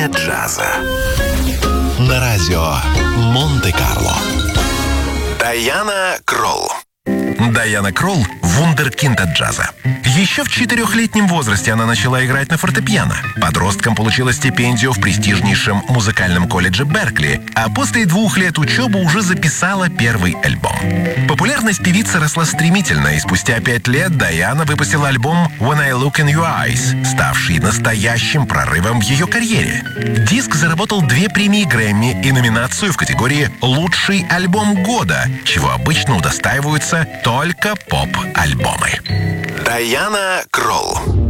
Время джаза. На радио Монте-Карло. Дайана Кролл. Дайана Кролл – вундеркинд от джаза. Еще в 4-летнем возрасте она начала играть на фортепиано. Подростком получила стипендию в престижнейшем музыкальном колледже Беркли, а после 2 лет учебы уже записала первый альбом. Популярность певицы росла стремительно, и спустя 5 лет Дайана выпустила альбом «When I Look in Your Eyes», ставший настоящим прорывом в ее карьере. Диск заработал 2 премии Грэмми и номинацию в категории «Лучший альбом года», чего обычно удостаиваются только поп-альбомы. Дайана Кролл.